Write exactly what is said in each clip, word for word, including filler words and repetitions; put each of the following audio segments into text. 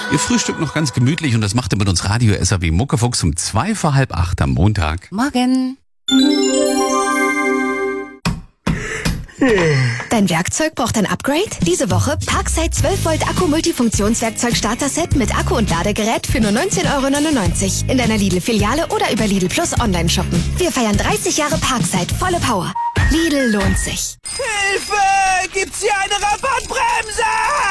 Ihr frühstückt noch ganz gemütlich und das macht ihr mit uns Radio S R W Muckefuchs um zwei vor halb acht am Montag. Morgen. Dein Werkzeug braucht ein Upgrade? Diese Woche Parkside zwölf Volt Akku Multifunktionswerkzeug Starter-Set mit Akku und Ladegerät für nur neunzehn Euro neunundneunzig. In deiner Lidl-Filiale oder über Lidl Plus online shoppen. Wir feiern dreißig Jahre Parkside, volle Power. Lidl lohnt sich. Hilfe! Gibt's hier eine Rabattbremse?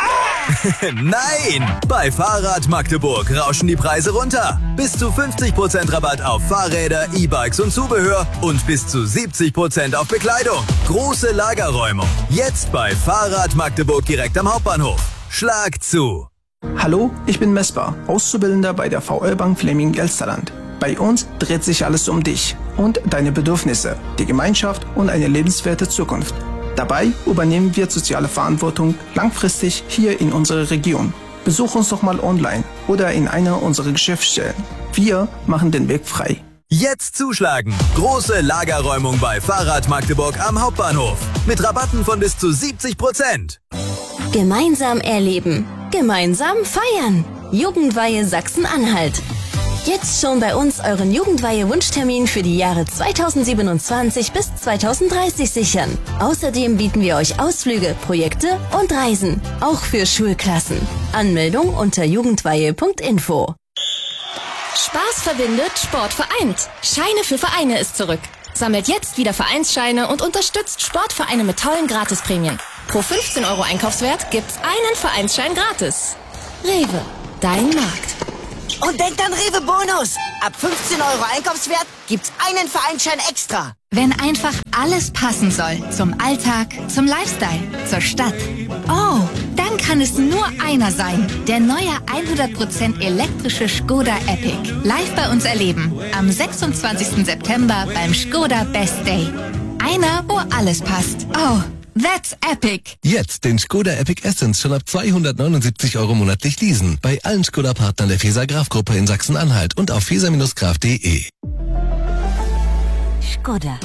Nein! Bei Fahrrad Magdeburg rauschen die Preise runter. Bis zu fünfzig Prozent Rabatt auf Fahrräder, E-Bikes und Zubehör und bis zu siebzig Prozent auf Bekleidung. Große Lagerräumung. Jetzt bei Fahrrad Magdeburg direkt am Hauptbahnhof. Schlag zu! Hallo, ich bin Mesper, Auszubildender bei der V L-Bank Fleming-Gelsterland. Bei uns dreht sich alles um dich und deine Bedürfnisse, die Gemeinschaft und eine lebenswerte Zukunft. Dabei übernehmen wir soziale Verantwortung langfristig hier in unserer Region. Besuch uns doch mal online oder in einer unserer Geschäftsstellen. Wir machen den Weg frei. Jetzt zuschlagen! Große Lagerräumung bei Fahrrad Magdeburg am Hauptbahnhof. Mit Rabatten von bis zu siebzig Prozent. Gemeinsam erleben. Gemeinsam feiern. Jugendweihe Sachsen-Anhalt. Jetzt schon bei uns euren Jugendweihe-Wunschtermin für die Jahre zweitausendsiebenundzwanzig bis zweitausenddreißig sichern. Außerdem bieten wir euch Ausflüge, Projekte und Reisen. Auch für Schulklassen. Anmeldung unter jugendweihe punkt info. Spaß verbindet, Sport vereint. Scheine für Vereine ist zurück. Sammelt jetzt wieder Vereinsscheine und unterstützt Sportvereine mit tollen Gratisprämien. Pro fünfzehn Euro Einkaufswert gibt's einen Vereinsschein gratis. Rewe, dein Markt. Und denkt an Rewe Bonus. Ab fünfzehn Euro Einkaufswert gibt's einen Vereinsschein extra. Wenn einfach alles passen soll. Zum Alltag, zum Lifestyle, zur Stadt. Oh, dann kann es nur einer sein. Der neue hundert Prozent elektrische Skoda Epic. Live bei uns erleben. Am sechsundzwanzigsten September beim Skoda Best Day. Einer, wo alles passt. Oh, that's epic. Jetzt den Skoda Epic Essence schon ab zweihundertneunundsiebzig Euro monatlich leasen. Bei allen Skoda-Partnern der Feser Graf Gruppe in Sachsen-Anhalt und auf feser Graf punkt de. Skoda.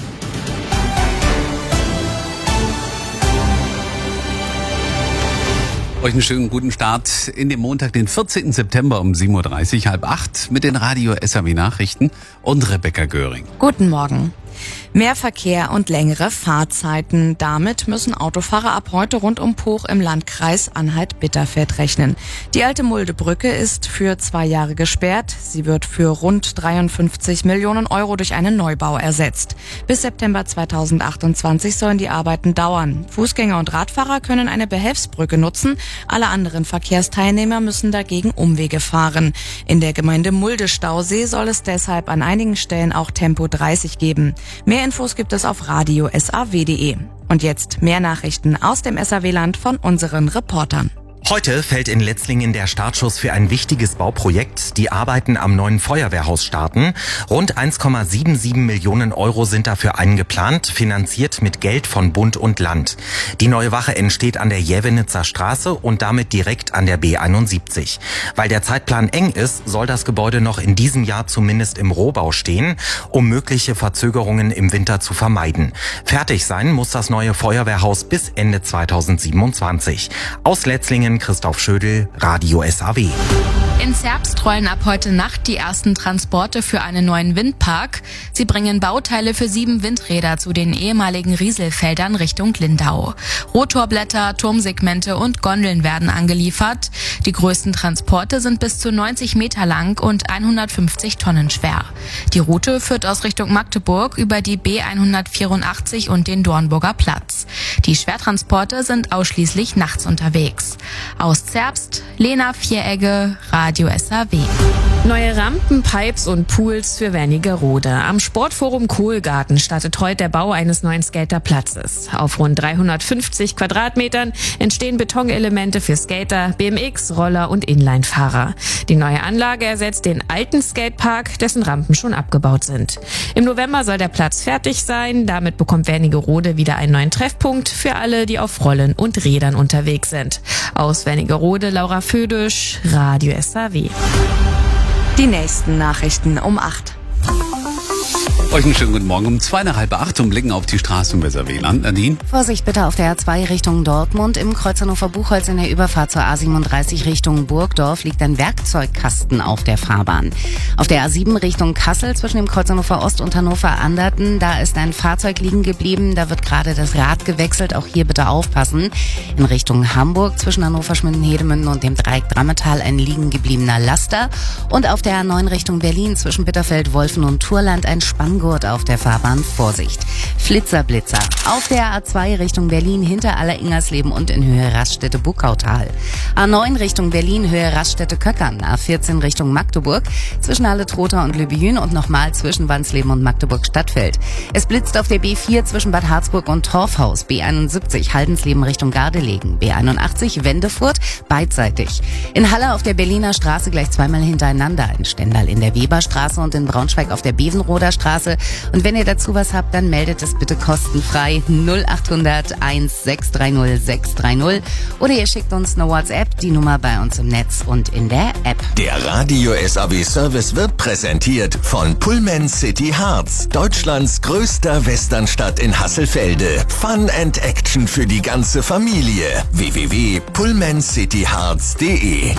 Euch einen schönen guten Start in den Montag, den vierzehnten September um sieben Uhr dreißig, halb acht mit den Radio S R W Nachrichten und Rebecca Göring. Guten Morgen. Mehr Verkehr und längere Fahrzeiten. Damit müssen Autofahrer ab heute rund um Puch im Landkreis Anhalt-Bitterfeld rechnen. Die alte Muldebrücke ist für zwei Jahre gesperrt. Sie wird für rund dreiundfünfzig Millionen Euro durch einen Neubau ersetzt. Bis September zweitausendachtundzwanzig sollen die Arbeiten dauern. Fußgänger und Radfahrer können eine Behelfsbrücke nutzen. Alle anderen Verkehrsteilnehmer müssen dagegen Umwege fahren. In der Gemeinde Mulde-Stausee soll es deshalb an einigen Stellen auch Tempo dreißig geben. Mehr Infos gibt es auf radio s a w punkt de. Und jetzt mehr Nachrichten aus dem S R W-Land von unseren Reportern. Heute fällt in Letzlingen der Startschuss für ein wichtiges Bauprojekt. Die Arbeiten am neuen Feuerwehrhaus starten. Rund eins Komma siebenundsiebzig Millionen Euro sind dafür eingeplant, finanziert mit Geld von Bund und Land. Die neue Wache entsteht an der Jävenitzer Straße und damit direkt an der B einundsiebzig. Weil der Zeitplan eng ist, soll das Gebäude noch in diesem Jahr zumindest im Rohbau stehen, um mögliche Verzögerungen im Winter zu vermeiden. Fertig sein muss das neue Feuerwehrhaus bis Ende zweitausendsiebenundzwanzig. Aus Letzlingen Christoph Schödel, Radio S R W. In Zerbst rollen ab heute Nacht die ersten Transporte für einen neuen Windpark. Sie bringen Bauteile für sieben Windräder zu den ehemaligen Rieselfeldern Richtung Lindau. Rotorblätter, Turmsegmente und Gondeln werden angeliefert. Die größten Transporte sind bis zu neunzig Meter lang und hundertfünfzig Tonnen schwer. Die Route führt aus Richtung Magdeburg über die B hundertvierundachtzig und den Dornburger Platz. Die Schwertransporte sind ausschließlich nachts unterwegs. Aus Zerbst, Lena Vieregge, Radio S R W. Neue Rampen, Pipes und Pools für Wernigerode. Am Sportforum Kohlgarten startet heute der Bau eines neuen Skaterplatzes. Auf rund dreihundertfünfzig Quadratmetern entstehen Betonelemente für Skater, B M X, Roller und Inlinefahrer. Die neue Anlage ersetzt den alten Skatepark, dessen Rampen schon abgebaut sind. Im November soll der Platz fertig sein. Damit bekommt Wernigerode wieder einen neuen Treffpunkt für alle, die auf Rollen und Rädern unterwegs sind. Aus Wernigerode, Laura Födisch, Radio S R W. Die nächsten Nachrichten um acht. Euch einen schönen guten Morgen. Um zwei nach halb acht und blicken auf die Straßen im Weserwieland. Nadine? Vorsicht bitte auf der A zwei Richtung Dortmund. Im Kreuz Hannover-Buchholz in der Überfahrt zur A siebenunddreißig Richtung Burgdorf liegt ein Werkzeugkasten auf der Fahrbahn. Auf der A sieben Richtung Kassel zwischen dem Kreuz Hannover Ost und Hannover Anderten, da ist ein Fahrzeug liegen geblieben. Da wird gerade das Rad gewechselt. Auch hier bitte aufpassen. In Richtung Hamburg zwischen Hannover, Schmünden, Hedemünden und dem Dreieck Drammetal ein liegen gebliebener Laster. Und auf der A neun Richtung Berlin zwischen Bitterfeld, Wolfen und Turland ein Spanngurt auf der Fahrbahn. Vorsicht. Flitzer, Blitzer. Auf der A zwei Richtung Berlin hinter Aller-Ingersleben und in Höhe Raststätte-Buckautal. A neun Richtung Berlin Höhe Raststätte-Köckern. A vierzehn Richtung Magdeburg zwischen Halle-Trotha und Lübejün und nochmal zwischen Wansleben und Magdeburg-Stadtfeld. Es blitzt auf der B vier zwischen Bad Harzburg und Torfhaus. B einundsiebzig Haldensleben Richtung Gardelegen. B einundachtzig Wendefurt beidseitig. In Halle auf der Berliner Straße gleich zweimal hintereinander. In Stendal in der Weberstraße und in Braunschweig auf der Bevenroder Straße. Und wenn ihr dazu was habt, dann meldet es bitte kostenfrei null achthundert eins sechs drei null sechs drei null oder ihr schickt uns eine WhatsApp, die Nummer bei uns im Netz und in der App. Der Radio S A W Service wird präsentiert von Pullman City Harz, Deutschlands größter Westernstadt in Hasselfelde. Fun and Action für die ganze Familie. w w w punkt pullman city harz punkt de.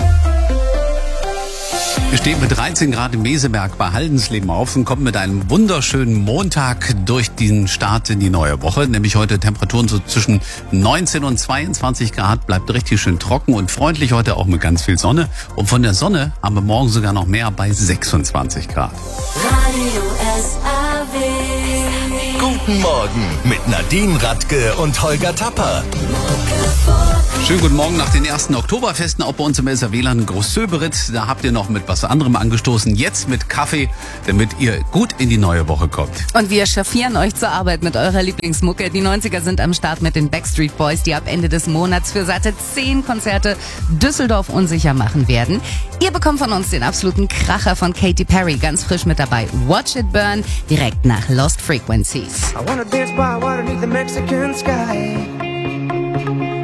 Wir stehen mit dreizehn Grad im Meseberg bei Haldensleben auf und kommen mit einem wunderschönen Montag durch den Start in die neue Woche. Nämlich heute Temperaturen so zwischen neunzehn und zweiundzwanzig Grad. Bleibt richtig schön trocken und freundlich heute auch mit ganz viel Sonne. Und von der Sonne haben wir morgen sogar noch mehr bei sechsundzwanzig Grad. Radio S A W. Guten Morgen mit Nadine Radke und Holger Tapper. Schönen guten Morgen nach den ersten Oktoberfesten, auch bei uns im Weserwieland in Großsöberitz. Da habt ihr noch mit was anderem angestoßen. Jetzt mit Kaffee, damit ihr gut in die neue Woche kommt. Und wir chauffieren euch zur Arbeit mit eurer Lieblingsmucke. Die neunziger sind am Start mit den Backstreet Boys, die ab Ende des Monats für satte zehn Konzerte Düsseldorf unsicher machen werden. Ihr bekommt von uns den absoluten Kracher von Katy Perry, ganz frisch mit dabei. Watch It Burn, direkt nach Lost Frequencies. I wanna dance by water beneath the Mexican sky.